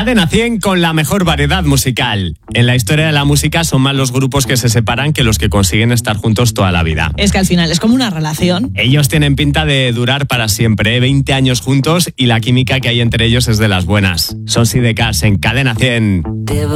Cadena 100 con la mejor variedad musical. En la historia de la música son más los grupos que se separan que los que consiguen estar juntos toda la vida. Es que al final es como una relación. Ellos tienen pinta de durar para siempre, 20 años juntos y la química que hay entre ellos es de las buenas. Son Sidecars en Cadena 100.